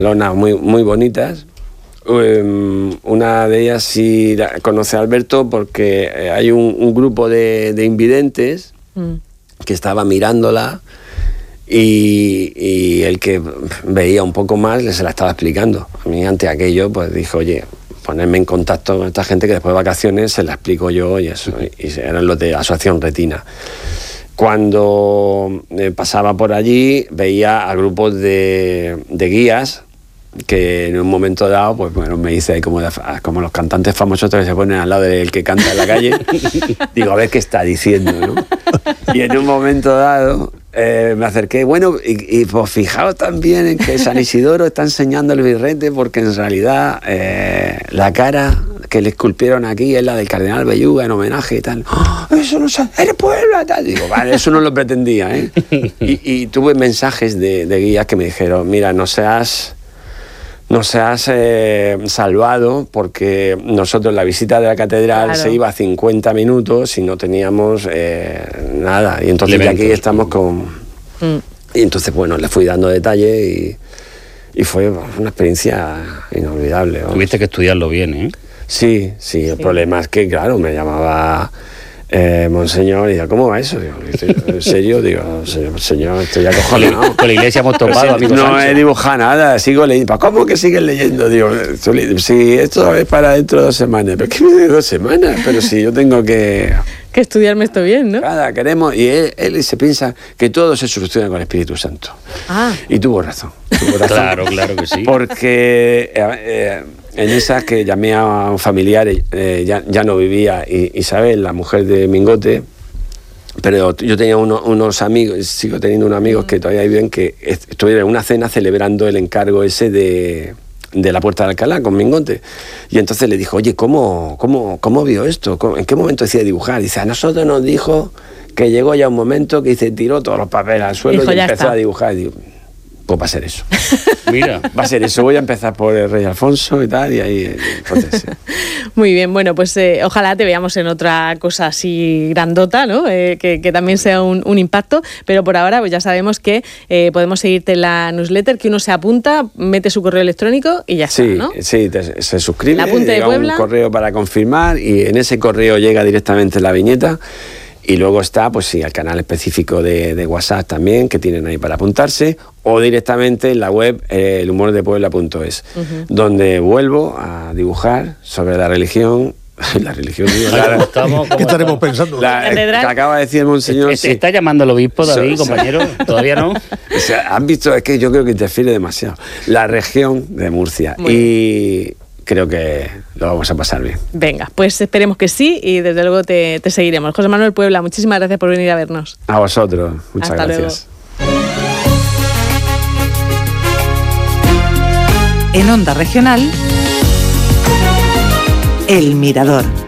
lonas muy, muy bonitas. Una de ellas sí conoce a Alberto porque hay un grupo de invidentes que estaba mirándola y el que veía un poco más se la estaba explicando. A mí ante aquello pues dijo, oye, ponerme en contacto con esta gente que después de vacaciones se la explico yo y eso, y eran los de Asociación Retina. Cuando pasaba por allí veía a grupos de guías que en un momento dado, pues bueno, me dice ahí como los cantantes famosos que se ponen al lado del que canta en la calle. Digo, a ver qué está diciendo, ¿no? Y en un momento dado me acerqué, bueno, y pues fijaos también en que San Isidoro está enseñando el birrete porque en realidad la cara que le esculpieron aquí es la del Cardenal Belluga en homenaje y tal. ¡Oh, eso no sé! ¡Eres Puebla! Tal. Digo, vale, eso no lo pretendía, ¿eh? Y tuve mensajes de guías que me dijeron, mira, no seas salvado porque nosotros la visita de la catedral se iba a 50 minutos y no teníamos nada. Y entonces aquí estamos con... Y entonces, bueno, le fui dando detalle y fue una experiencia inolvidable. ¿No? Tuviste que estudiarlo bien, ¿eh? Sí, el problema es que, claro, me llamaba... Monseñor, y decía, ¿cómo va eso? Digo, ¿en serio? Digo, señor, estoy acojonado. Con la iglesia hemos topado, amigo No Sancho. he dibujado nada, sigo leyendo. ¿Cómo que sigues leyendo? Digo, si esto es para dentro de 2 semanas. ¿Pero qué me de 2 semanas? Pero si yo tengo que estudiarme esto bien, ¿no? Nada, queremos... Y él se piensa que todo se soluciona con el Espíritu Santo. Y tuvo razón. Claro que sí. Porque... en esas que llamé a un familiar, ya no vivía Isabel, la mujer de Mingote, pero yo tenía unos amigos, sigo teniendo unos amigos que todavía viven, que estuvieron en una cena celebrando el encargo ese de la Puerta de Alcalá con Mingote. Y entonces le dijo, oye, ¿cómo vio esto? ¿En qué momento decide dibujar? Dice, a nosotros nos dijo que llegó ya un momento que tiró todos los papeles al suelo y empezó a dibujar. Y digo, pues va a ser eso. Mira. Va a ser eso. Voy a empezar por el Rey Alfonso y tal, y ahí entonces, sí. Muy bien, bueno, pues ojalá te veamos en otra cosa así grandota, ¿no? Que también sea un impacto, pero por ahora pues ya sabemos que podemos seguirte en la newsletter, que uno se apunta, mete su correo electrónico y ya está, ¿no? Sí, se suscribe, la Apunte de Puebla, un correo para confirmar y en ese correo llega directamente la viñeta. Y luego está, pues sí, el canal específico de WhatsApp también, que tienen ahí para apuntarse, o directamente en la web elhumordepuebla.es, donde vuelvo a dibujar sobre la religión. La religión, ¿Qué estaremos pensando? Que acaba de decir el monseñor. ¿Se está llamando al obispo, David, compañero? ¿Todavía no? O sea, han visto, es que yo creo que interfiere demasiado. La región de Murcia. Y creo que lo vamos a pasar bien. Venga, pues esperemos que sí y desde luego te seguiremos. José Manuel Puebla, muchísimas gracias por venir a vernos. A vosotros, muchas gracias. Luego. En Onda Regional, El Mirador.